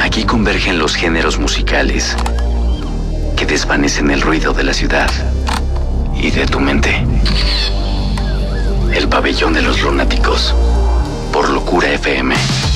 Aquí convergen los géneros musicales que desvanecen el ruido de la ciudad y de tu mente. El pabellón de los lunáticos, por Locura FM.